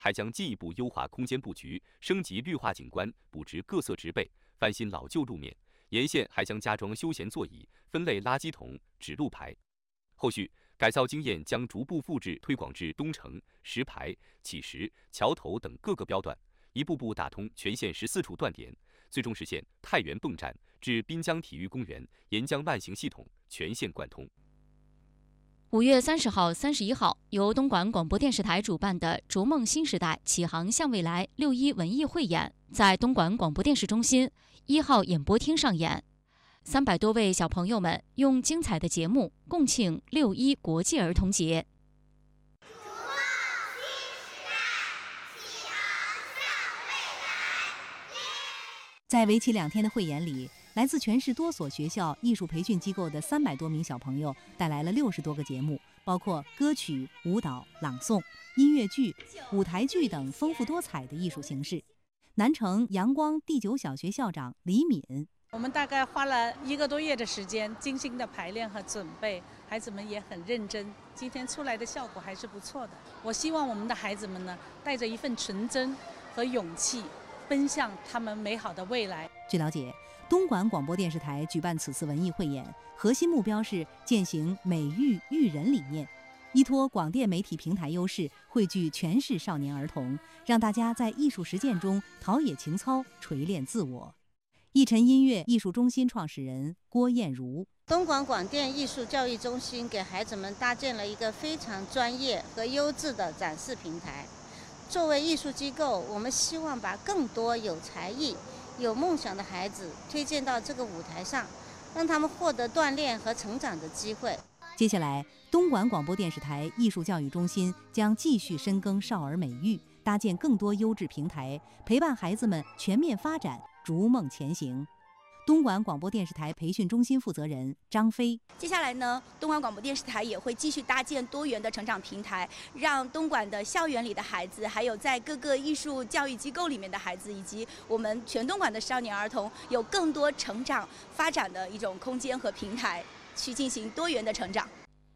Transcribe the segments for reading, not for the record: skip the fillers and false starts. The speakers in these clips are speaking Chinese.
还将进一步优化空间布局，升级绿化景观，布置各色植被，翻新老旧路面。沿线还将加装休闲座椅、分类垃圾桶、指路牌。后续改造经验将逐步复制推广至东城、石牌、启石、桥头等各个标段，一步步打通全县14处断点，最终实现太原泵站至滨江体育公园沿江慢行系统全线贯通。 5月30号、31号，由东莞广播电视台主办的“逐梦新时代，启航向未来”6·1文艺汇演在东莞广播电视中心1号演播厅上演。300多位小朋友们用精彩的节目共庆6·1国际儿童节。 在为期2天的汇演里，来自全市多所学校艺术培训机构的300多名小朋友带来了60多个节目，包括歌曲、舞蹈、朗诵、音乐剧、舞台剧等丰富多彩的艺术形式。南城阳光第9小学校长李敏： 我们大概花了1个多月的时间，精心的排练和准备，孩子们也很认真，今天出来的效果还是不错的。我希望我们的孩子们呢，带着一份纯真和勇气，奔向他们美好的未来。 据了解，东莞广播电视台举办此次文艺汇演，核心目标是践行美育育人理念，依托广电媒体平台优势，汇聚全市少年儿童，让大家在艺术实践中陶冶情操，锤炼自我。一晨音乐艺术中心创始人郭艳茹： 东莞广电艺术教育中心给孩子们搭建了一个非常专业和优质的展示平台。作为艺术机构，我们希望把更多有才艺、有梦想的孩子推荐到这个舞台上，让他们获得锻炼和成长的机会。 接下来，东莞广播电视台艺术教育中心将继续深耕少儿美育，搭建更多优质平台，陪伴孩子们全面发展，逐梦前行。东莞广播电视台培训中心负责人张飞： 接下来呢，东莞广播电视台也会继续搭建多元的成长平台，让东莞的校园里的孩子，还有在各个艺术教育机构里面的孩子，以及我们全东莞的少年儿童，有更多成长发展的一种空间和平台，去进行多元的成长。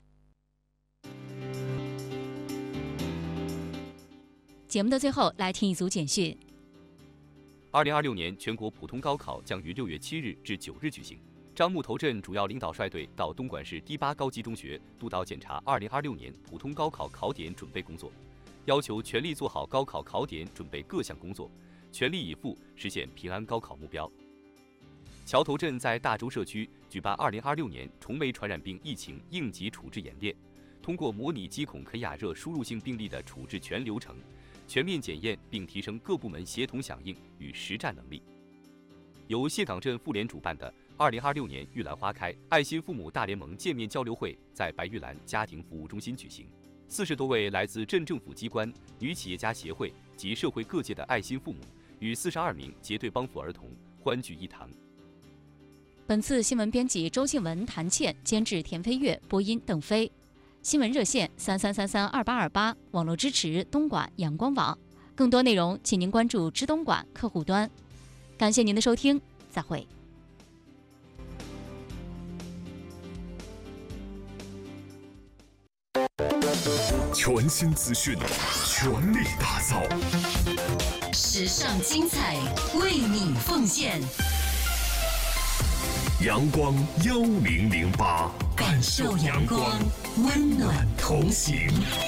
节目的最后，来听一组简讯。 2026年全国普通高考将于6月7日至9日举行。张木头镇主要领导率队到东莞市第8高级中学督导检查2026年普通高考考点准备工作，要求全力做好高考考点准备各项工作，全力以赴实现平安高考目标。桥头镇在大洲社区举办2026年虫媒传染病疫情应急处置演练，通过模拟疾恐肯亚热输入性病例的处置全流程，全面检验并提升各部门协同响应与实战能力。由谢岗镇妇联主办的2026年玉兰花开爱心父母大联盟见面交流会在白玉兰家庭服务中心举行，40多位来自镇政府机关、女企业家协会及社会各界的爱心父母与42名结对帮扶儿童欢聚一堂。 本次新闻编辑周静文、谭倩，监制田飞跃，播音邓飞。新闻热线33332828，网络支持东莞阳光网。更多内容，请您关注知东莞客户端。感谢您的收听，再会。 全新资讯，全力打造， 时尚精彩，为你奉献。 阳光1008，感受阳光，温暖同行。